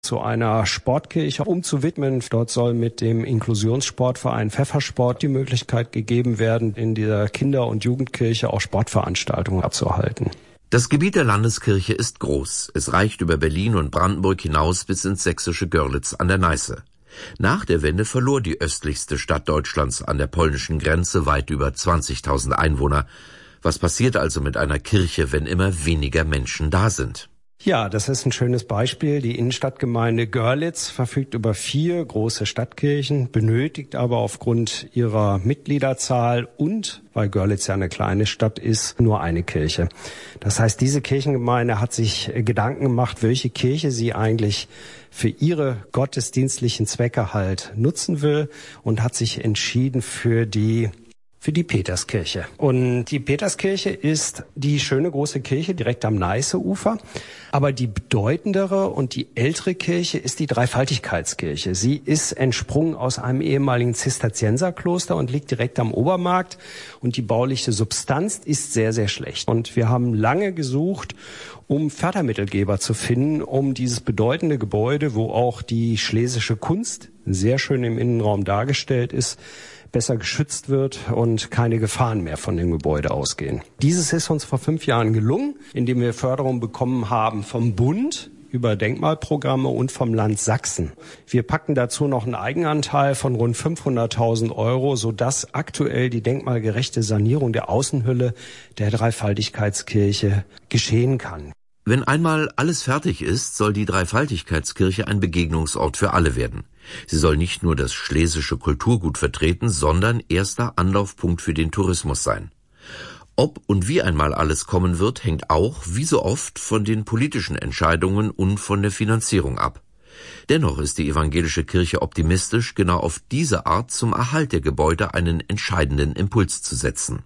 zu einer Sportkirche umzuwidmen. Dort soll mit dem Inklusionssportverein Pfeffersport die Möglichkeit gegeben werden, in dieser Kinder- und Jugendkirche auch Sportveranstaltungen abzuhalten. Das Gebiet der Landeskirche ist groß. Es reicht über Berlin und Brandenburg hinaus bis ins sächsische Görlitz an der Neiße. Nach der Wende verlor die östlichste Stadt Deutschlands an der polnischen Grenze weit über 20.000 Einwohner. Was passiert also mit einer Kirche, wenn immer weniger Menschen da sind? Ja, das ist ein schönes Beispiel. Die Innenstadtgemeinde Görlitz verfügt über 4 große Stadtkirchen, benötigt aber aufgrund ihrer Mitgliederzahl und, weil Görlitz ja eine kleine Stadt ist, nur eine Kirche. Das heißt, diese Kirchengemeinde hat sich Gedanken gemacht, welche Kirche sie eigentlich für ihre gottesdienstlichen Zwecke halt nutzen will und hat sich entschieden für die Peterskirche. Und die Peterskirche ist die schöne große Kirche direkt am Neiße-Ufer. Aber die bedeutendere und die ältere Kirche ist die Dreifaltigkeitskirche. Sie ist entsprungen aus einem ehemaligen Zisterzienserkloster und liegt direkt am Obermarkt. Und die bauliche Substanz ist sehr, sehr schlecht. Und wir haben lange gesucht, um Fördermittelgeber zu finden, um dieses bedeutende Gebäude, wo auch die schlesische Kunst sehr schön im Innenraum dargestellt ist, besser geschützt wird und keine Gefahren mehr von dem Gebäude ausgehen. Dieses ist uns vor 5 Jahren gelungen, indem wir Förderung bekommen haben vom Bund über Denkmalprogramme und vom Land Sachsen. Wir packen dazu noch einen Eigenanteil von rund 500.000 €, sodass aktuell die denkmalgerechte Sanierung der Außenhülle der Dreifaltigkeitskirche geschehen kann. Wenn einmal alles fertig ist, soll die Dreifaltigkeitskirche ein Begegnungsort für alle werden. Sie soll nicht nur das schlesische Kulturgut vertreten, sondern erster Anlaufpunkt für den Tourismus sein. Ob und wie einmal alles kommen wird, hängt auch, wie so oft, von den politischen Entscheidungen und von der Finanzierung ab. Dennoch ist die evangelische Kirche optimistisch, genau auf diese Art zum Erhalt der Gebäude einen entscheidenden Impuls zu setzen.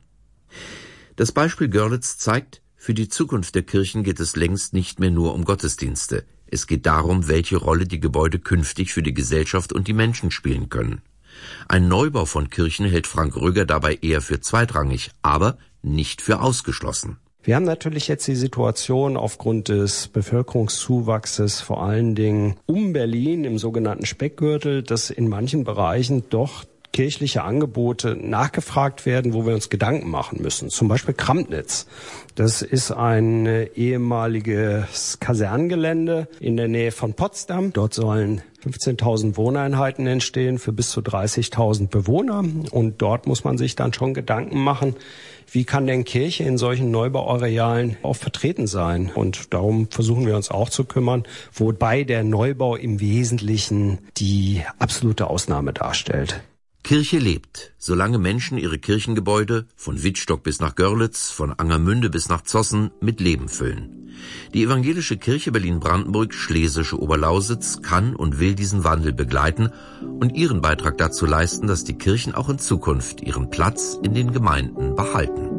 Das Beispiel Görlitz zeigt, für die Zukunft der Kirchen geht es längst nicht mehr nur um Gottesdienste. Es geht darum, welche Rolle die Gebäude künftig für die Gesellschaft und die Menschen spielen können. Ein Neubau von Kirchen hält Frank Röger dabei eher für zweitrangig, aber nicht für ausgeschlossen. Wir haben natürlich jetzt die Situation aufgrund des Bevölkerungszuwachses, vor allen Dingen um Berlin im sogenannten Speckgürtel, dass in manchen Bereichen doch kirchliche Angebote nachgefragt werden, wo wir uns Gedanken machen müssen. Zum Beispiel Kramnitz. Das ist ein ehemaliges Kasernengelände in der Nähe von Potsdam. Dort sollen 15.000 Wohneinheiten entstehen für bis zu 30.000 Bewohner. Und dort muss man sich dann schon Gedanken machen, wie kann denn Kirche in solchen Neubauarealen auch vertreten sein? Und darum versuchen wir uns auch zu kümmern, wobei der Neubau im Wesentlichen die absolute Ausnahme darstellt. Kirche lebt, solange Menschen ihre Kirchengebäude von Wittstock bis nach Görlitz, von Angermünde bis nach Zossen mit Leben füllen. Die evangelische Kirche Berlin-Brandenburg, Schlesische Oberlausitz kann und will diesen Wandel begleiten und ihren Beitrag dazu leisten, dass die Kirchen auch in Zukunft ihren Platz in den Gemeinden behalten.